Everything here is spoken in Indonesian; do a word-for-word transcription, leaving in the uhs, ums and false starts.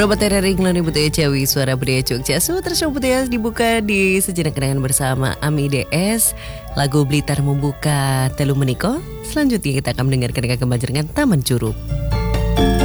Probat Terering Lani Butuya Cawi Suara Budaya Jogja Sutra Budaya dibuka di sejenak kenangan bersama Ami D S. Lagu Blitar membuka Telu Meniko. Selanjutnya kita akan mendengarkan kebajaran Taman Curug.